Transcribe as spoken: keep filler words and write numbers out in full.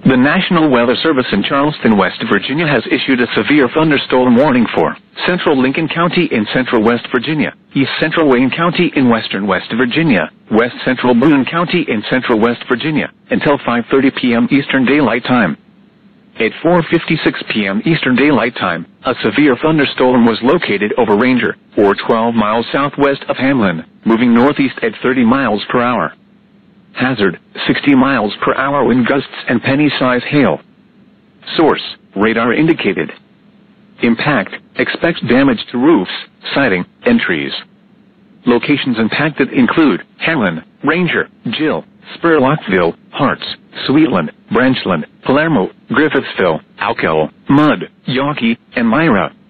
The National Weather Service in Charleston, West Virginia has issued a severe thunderstorm warning for central Lincoln County in central West Virginia, east central Wayne County in western West Virginia, west central Boone County in central West Virginia, until five thirty p m Eastern Daylight Time. At four fifty-six p m Eastern Daylight Time, a severe thunderstorm was located over Ranger, or twelve miles southwest of Hamlin, moving northeast at thirty miles per hour. Hazard, sixty miles per hour wind gusts and penny-size hail. Source, radar indicated. Impact, expect damage to roofs, siding, and trees. Locations impacted include Hamlin, Ranger, Gill, Spurlockville, Harts, Sweetland, Branchland, Palermo, Griffithsville, Alkel, Mudd, Yawkey, and Myra.